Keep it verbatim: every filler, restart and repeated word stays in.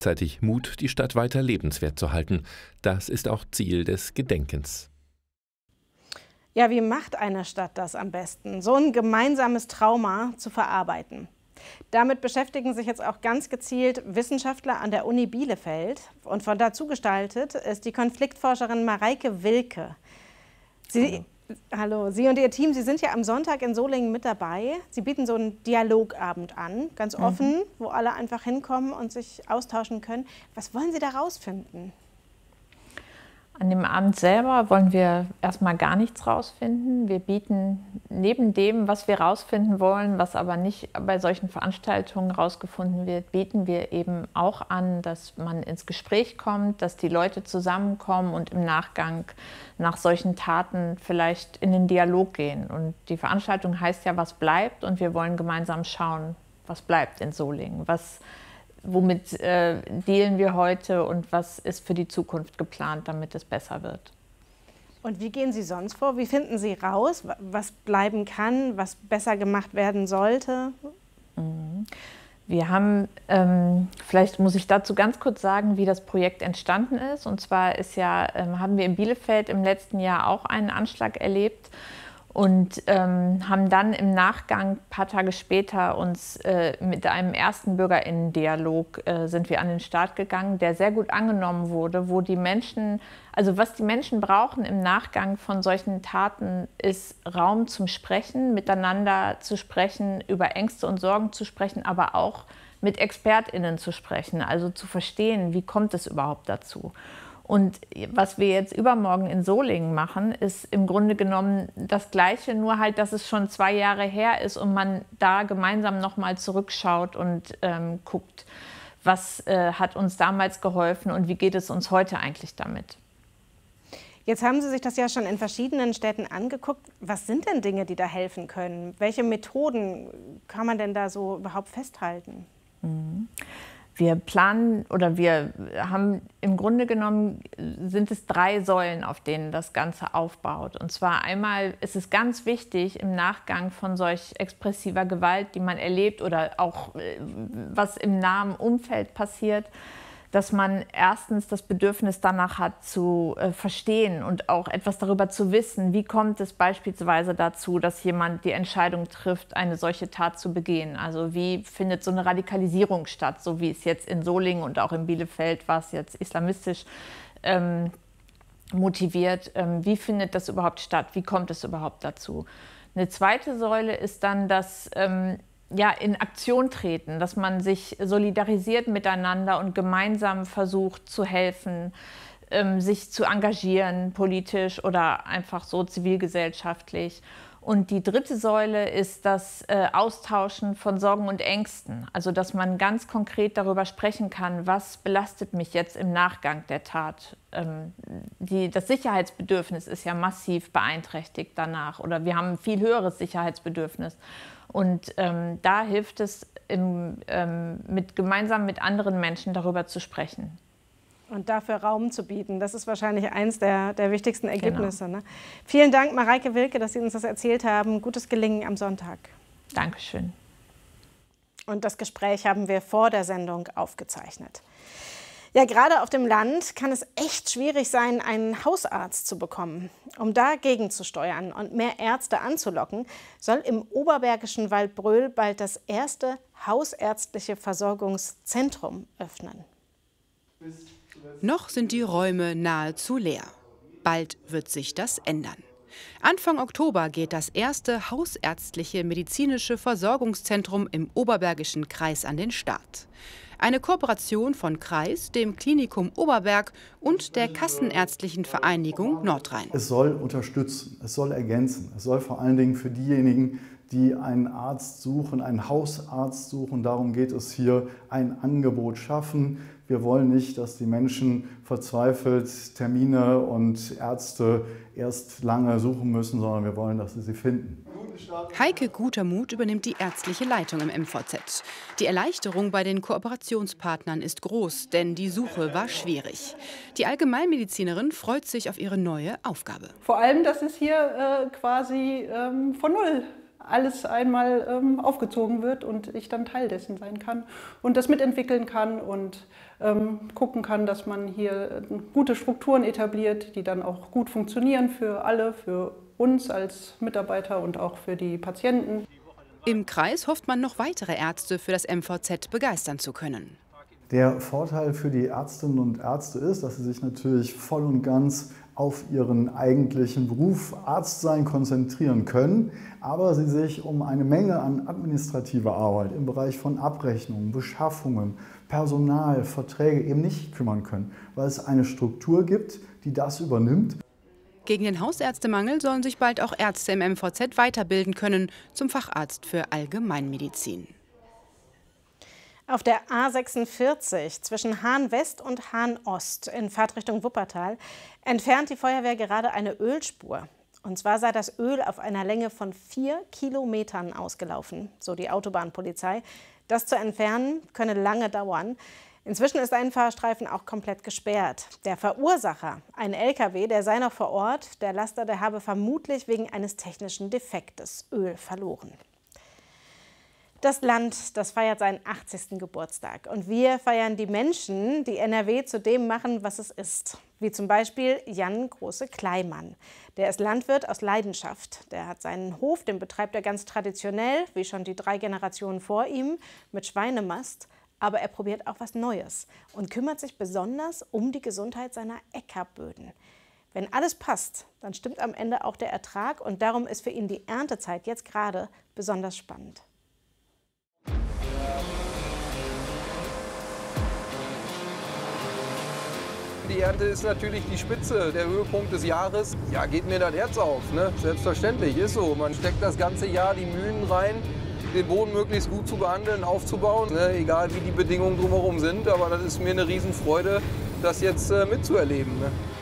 Gleichzeitig Mut, die Stadt weiter lebenswert zu halten. Das ist auch Ziel des Gedenkens. Ja, wie macht eine Stadt das am besten, so ein gemeinsames Trauma zu verarbeiten? Damit beschäftigen sich jetzt auch ganz gezielt Wissenschaftler an der Uni Bielefeld. Und von dazu gestaltet ist die Konfliktforscherin Mareike Wilke. Sie, hallo. hallo, Sie und Ihr Team, Sie sind ja am Sonntag in Solingen mit dabei. Sie bieten so einen Dialogabend an, ganz offen, mhm. wo alle einfach hinkommen und sich austauschen können. Was wollen Sie da rausfinden? An dem Abend selber wollen wir erstmal gar nichts rausfinden. Wir bieten neben dem, was wir rausfinden wollen, was aber nicht bei solchen Veranstaltungen rausgefunden wird, bieten wir eben auch an, dass man ins Gespräch kommt, dass die Leute zusammenkommen und im Nachgang nach solchen Taten vielleicht in den Dialog gehen. Und die Veranstaltung heißt ja, was bleibt, und wir wollen gemeinsam schauen, was bleibt in Solingen, was Womit äh, dealen wir heute und was ist für die Zukunft geplant, damit es besser wird? Und wie gehen Sie sonst vor? Wie finden Sie raus, was bleiben kann, was besser gemacht werden sollte? Mhm. Wir haben, ähm, vielleicht muss ich dazu ganz kurz sagen, wie das Projekt entstanden ist. Und zwar ist ja, ähm, haben wir in Bielefeld im letzten Jahr auch einen Anschlag erlebt. Und ähm, haben dann im Nachgang, ein paar Tage später, uns äh, mit einem ersten BürgerInnen-Dialog äh, sind wir an den Start gegangen, der sehr gut angenommen wurde, wo die Menschen, also was die Menschen brauchen im Nachgang von solchen Taten, ist Raum zum Sprechen, miteinander zu sprechen, über Ängste und Sorgen zu sprechen, aber auch mit ExpertInnen zu sprechen, also zu verstehen, wie kommt es überhaupt dazu. Und was wir jetzt übermorgen in Solingen machen, ist im Grunde genommen das Gleiche, nur halt, dass es schon zwei Jahre her ist und man da gemeinsam nochmal zurückschaut und ähm, guckt, was äh, hat uns damals geholfen und wie geht es uns heute eigentlich damit. Jetzt haben Sie sich das ja schon in verschiedenen Städten angeguckt. Was sind denn Dinge, die da helfen können? Welche Methoden kann man denn da so überhaupt festhalten? Mhm. Wir planen oder wir haben im Grunde genommen, sind es drei Säulen, auf denen das Ganze aufbaut. Und zwar einmal ist es ganz wichtig im Nachgang von solch expressiver Gewalt, die man erlebt oder auch was im nahen Umfeld passiert, dass man erstens das Bedürfnis danach hat, zu äh, verstehen und auch etwas darüber zu wissen, wie kommt es beispielsweise dazu, dass jemand die Entscheidung trifft, eine solche Tat zu begehen. Also wie findet so eine Radikalisierung statt, so wie es jetzt in Solingen und auch in Bielefeld war es jetzt islamistisch ähm, motiviert. Ähm, wie findet das überhaupt statt? Wie kommt es überhaupt dazu? Eine zweite Säule ist dann, dass ähm, ja, in Aktion treten, dass man sich solidarisiert miteinander und gemeinsam versucht zu helfen, ähm, sich zu engagieren, politisch oder einfach so zivilgesellschaftlich. Und die dritte Säule ist das äh, Austauschen von Sorgen und Ängsten. Also, dass man ganz konkret darüber sprechen kann, was belastet mich jetzt im Nachgang der Tat. Ähm, die, das Sicherheitsbedürfnis ist ja massiv beeinträchtigt danach oder wir haben ein viel höheres Sicherheitsbedürfnis. Und ähm, da hilft es, im, ähm, mit, gemeinsam mit anderen Menschen darüber zu sprechen. Und dafür Raum zu bieten, das ist wahrscheinlich eins der, der wichtigsten Ergebnisse. Genau. Ne? Vielen Dank, Mareike Wilke, dass Sie uns das erzählt haben. Gutes Gelingen am Sonntag. Dankeschön. Und das Gespräch haben wir vor der Sendung aufgezeichnet. Ja, gerade auf dem Land kann es echt schwierig sein, einen Hausarzt zu bekommen. Um dagegen zu steuern und mehr Ärzte anzulocken, soll im oberbergischen Waldbröl bald das erste hausärztliche Versorgungszentrum öffnen. Noch sind die Räume nahezu leer. Bald wird sich das ändern. Anfang Oktober geht das erste hausärztliche medizinische Versorgungszentrum im Oberbergischen Kreis an den Start. Eine Kooperation von Kreis, dem Klinikum Oberberg und der Kassenärztlichen Vereinigung Nordrhein. Es soll unterstützen, es soll ergänzen. Es soll vor allen Dingen für diejenigen, die einen Arzt suchen, einen Hausarzt suchen, darum geht es hier, ein Angebot schaffen. Wir wollen nicht, dass die Menschen verzweifelt Termine und Ärzte erst lange suchen müssen, sondern wir wollen, dass sie sie finden. Heike Gutermuth übernimmt die ärztliche Leitung im M V Z. Die Erleichterung bei den Kooperationspartnern ist groß, denn die Suche war schwierig. Die Allgemeinmedizinerin freut sich auf ihre neue Aufgabe. Vor allem, dass es hier äh, quasi ähm, von Null alles einmal ähm, aufgezogen wird und ich dann Teil dessen sein kann und das mitentwickeln kann und ähm, gucken kann, dass man hier gute Strukturen etabliert, die dann auch gut funktionieren für alle, für uns als Mitarbeiter und auch für die Patienten. Im Kreis hofft man, noch weitere Ärzte für das M V Z begeistern zu können. Der Vorteil für die Ärztinnen und Ärzte ist, dass sie sich natürlich voll und ganz auf ihren eigentlichen Beruf Arztsein konzentrieren können, aber sie sich um eine Menge an administrativer Arbeit im Bereich von Abrechnungen, Beschaffungen, Personal, Verträge eben nicht kümmern können, weil es eine Struktur gibt, die das übernimmt. Gegen den Hausärztemangel sollen sich bald auch Ärzte im M V Z weiterbilden können zum Facharzt für Allgemeinmedizin. Auf der A sechsundvierzig zwischen Hahn-West und Hahn-Ost in Fahrtrichtung Wuppertal entfernt die Feuerwehr gerade eine Ölspur. Und zwar sei das Öl auf einer Länge von vier Kilometern ausgelaufen, so die Autobahnpolizei. Das zu entfernen könne lange dauern. Inzwischen ist ein Fahrstreifen auch komplett gesperrt. Der Verursacher, ein L K W, der sei noch vor Ort. Der Laster, der habe vermutlich wegen eines technischen Defektes Öl verloren. Das Land, das feiert seinen achtzigsten Geburtstag. Und wir feiern die Menschen, die N R W zu dem machen, was es ist. Wie zum Beispiel Jan Große-Kleimann. Der ist Landwirt aus Leidenschaft. Der hat seinen Hof, den betreibt er ganz traditionell, wie schon die drei Generationen vor ihm, mit Schweinemast. Aber er probiert auch was Neues und kümmert sich besonders um die Gesundheit seiner Äckerböden. Wenn alles passt, dann stimmt am Ende auch der Ertrag. Und darum ist für ihn die Erntezeit jetzt gerade besonders spannend. Die Ernte ist natürlich die Spitze, der Höhepunkt des Jahres. Ja, geht mir das Herz auf, ne? Selbstverständlich, ist so. Man steckt das ganze Jahr die Mühen rein, den Boden möglichst gut zu behandeln, aufzubauen, ne? Egal wie die Bedingungen drumherum sind. Aber das ist mir eine Riesenfreude, das jetzt äh, mitzuerleben. Ne?